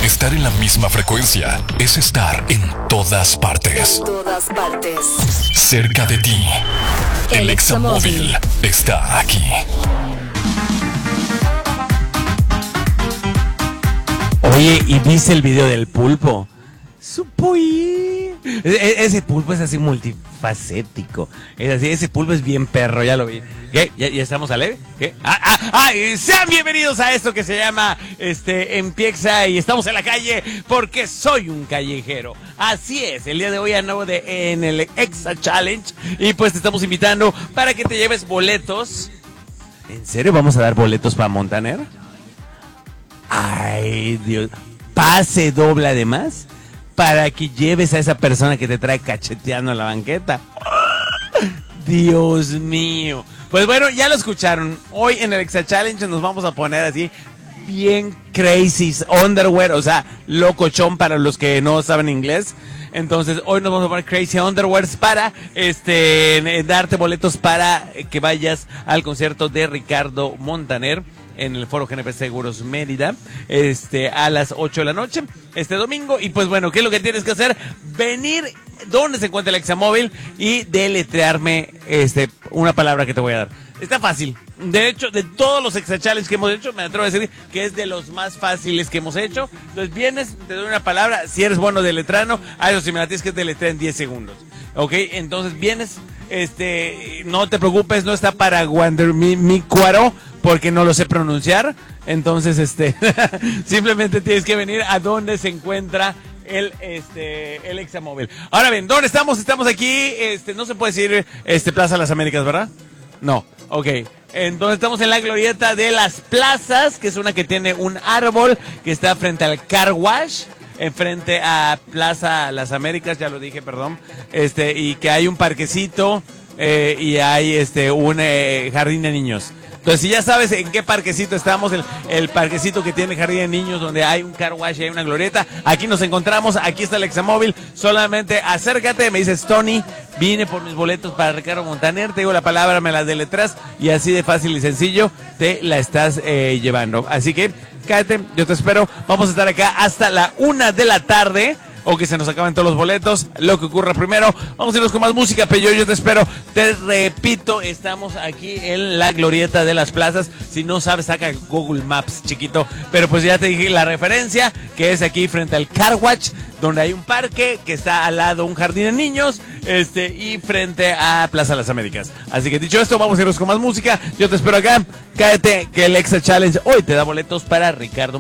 Estar en la misma frecuencia es estar en todas partes. En todas partes. Cerca de ti. El Examóvil está aquí. Oye, ¿y viste el video del pulpo? Ese pulpo es así multifacético. Es así, ese pulpo es bien perro, ya lo vi. ¿Qué? ¿Ya estamos al aire? ¿Qué? Sean bienvenidos a esto que se llama Empieza y estamos en la calle porque soy un callejero. Así es, el día de hoy ando en el Exa Challenge y pues te estamos invitando para que te lleves boletos. ¿En serio vamos a dar boletos para Montaner? Ay, Dios. Pase doble además para que lleves a esa persona que te trae cacheteando en la banqueta. Dios mío. Pues bueno, ya lo escucharon. Hoy en el Exa Challenge nos vamos a poner así bien crazy underwear, o sea, locochón para los que no saben inglés. Entonces, hoy nos vamos a poner crazy underwears para darte boletos para que vayas al concierto de Ricardo Montaner en el Foro GNP Seguros Mérida, a las 8 de la noche, este domingo. Y pues bueno, ¿qué es lo que tienes que hacer? Venir donde se encuentra el Examóvil y deletrearme una palabra que te voy a dar. Está fácil. De hecho, de todos los Exa Challenge que hemos hecho, me atrevo a decir que es de los más fáciles que hemos hecho. Entonces vienes, te doy una palabra, si eres bueno deletrando, eso sí me la tienes que deletrear en 10 segundos. ¿Ok? Entonces vienes, no te preocupes, no está para Guandermícuaro, porque no lo sé pronunciar. Entonces, simplemente tienes que venir a donde se encuentra el Examóvil. Ahora bien, ¿dónde estamos? Estamos aquí, no se puede decir Plaza Las Américas, ¿verdad? No, ok. Entonces estamos en la glorieta de las plazas, que es una que tiene un árbol que está frente al Car Wash, enfrente a Plaza Las Américas, ya lo dije, perdón, y que hay un parquecito y hay un jardín de niños. Entonces, si ya sabes en qué parquecito estamos, el parquecito que tiene jardín de niños, donde hay un car wash y hay una glorieta, aquí nos encontramos, aquí está el Examóvil, solamente acércate, me dices, Tony, vine por mis boletos para Ricardo Montaner, te digo la palabra, me la deletras, y así de fácil y sencillo te la estás llevando. Así que, cállate, yo te espero, vamos a estar acá hasta la 1 de la tarde, o que se nos acaben todos los boletos, lo que ocurra primero. Vamos a irnos con más música, pero yo te espero. Te repito, estamos aquí en la glorieta de las plazas. Si no sabes, saca Google Maps, chiquito. Pero pues ya te dije la referencia, que es aquí frente al Car Wash, donde hay un parque, que está al lado un jardín de niños, y frente a Plaza Las Américas. Así que dicho esto, vamos a irnos con más música. Yo te espero acá. Cállate, que el Exa Challenge hoy te da boletos para Ricardo